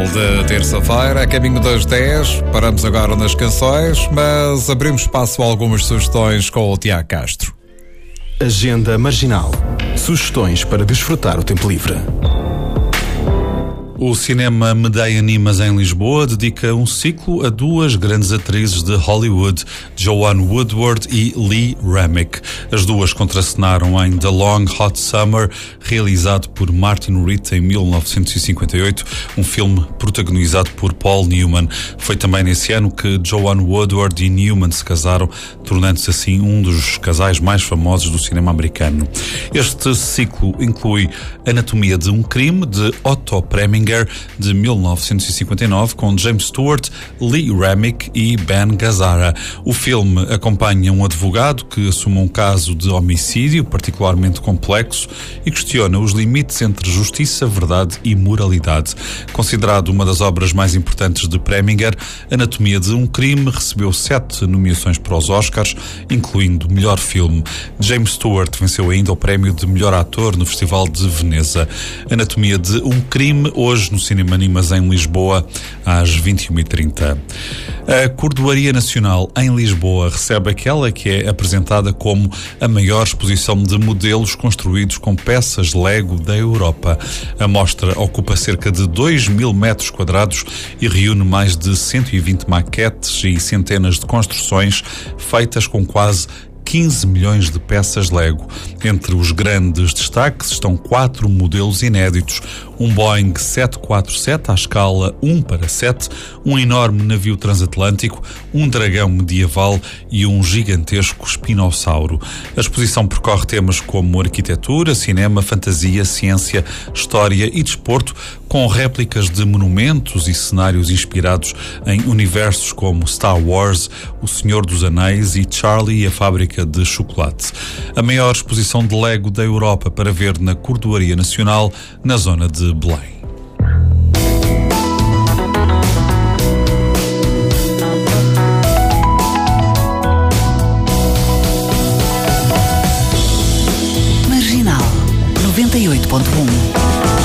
Marginal de terça-feira, a caminho das 10. Paramos agora nas canções, mas abrimos espaço a algumas sugestões com o Tiago Castro. Agenda Marginal. Sugestões para desfrutar o tempo livre. O Cinema Medeia Animas em Lisboa dedica um ciclo a duas grandes atrizes de Hollywood, Joanne Woodward e Lee Remick. As duas contracenaram em The Long Hot Summer, realizado por Martin Ritt em 1958, um filme protagonizado por Paul Newman. Foi também nesse ano que Joanne Woodward e Newman se casaram, tornando-se assim um dos casais mais famosos do cinema americano. Este ciclo inclui Anatomia de um Crime, de Otto Preminger, de 1959, com James Stewart, Lee Remick e Ben Gazzara. O filme acompanha um advogado que assume um caso de homicídio particularmente complexo e questiona os limites entre justiça, verdade e moralidade. Considerado uma das obras mais importantes de Preminger, Anatomia de um Crime recebeu 7 nomeações para os Oscars, incluindo melhor filme. James Stewart venceu ainda o prémio de melhor ator no Festival de Veneza. Anatomia de um Crime, hoje no Cinema Animas em Lisboa, às 21h30. A Cordoaria Nacional em Lisboa recebe aquela que é apresentada como a maior exposição de modelos construídos com peças Lego da Europa. A mostra ocupa cerca de 2.000 metros quadrados e reúne mais de 120 maquetes e centenas de construções feitas com quase 15 milhões de peças Lego. Entre os grandes destaques estão 4 modelos inéditos: um Boeing 747 à escala 1:7, um enorme navio transatlântico, um dragão medieval e um gigantesco espinossauro. A exposição percorre temas como arquitetura, cinema, fantasia, ciência, história e desporto, com réplicas de monumentos e cenários inspirados em universos como Star Wars, O Senhor dos Anéis e Charlie e a Fábrica de Chocolate. A maior exposição de Lego da Europa para ver na Cordoaria Nacional, na zona de Belém. Marginal 98.1